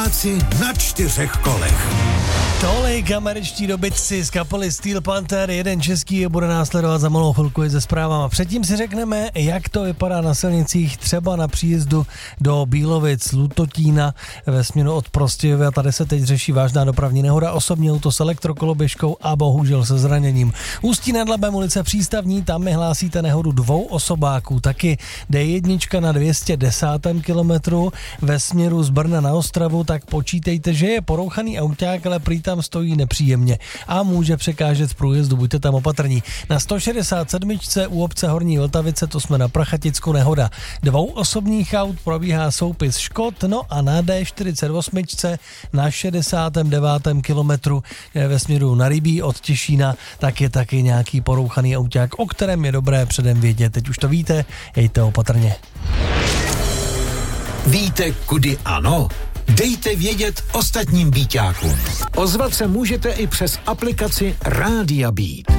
Ptáci na 4 kolech. Tolik američtí dobytci z kapely Steel Panther, jeden český bude následovat za malou chvilku se zprávama. Předtím si řekneme, jak to vypadá na silnicích, třeba na příjezdu do Bílovic, Lutotína ve směru od Prostějova. Tady se teď řeší vážná dopravní nehoda, osobní auto s elektrokoloběžkou a bohužel se zraněním. Ústí nad Labem, ulice Přístavní, tam mi hlásíte nehodu 2 osobáků, taky D1 na 210. kilometru ve směru z Brna na Ostravu, tak počítejte, že je porouchaný auták, ale prý tam stojí nepříjemně a může překážet v průjezdu, buďte tam opatrní. Na 167. u obce Horní Vltavice, to jsme na Prachaticku, nehoda 2 osobních aut, probíhá soupis škod, no a na D48 na 69. kilometru ve směru na Rybí od Těšína, tak je taky nějaký porouchaný auták, o kterém je dobré předem vědět. Teď už to víte, jejte opatrně. Víte, kudy ano? Dejte vědět ostatním Bíťákům. Ozvat se můžete i přes aplikaci Rádia Beat.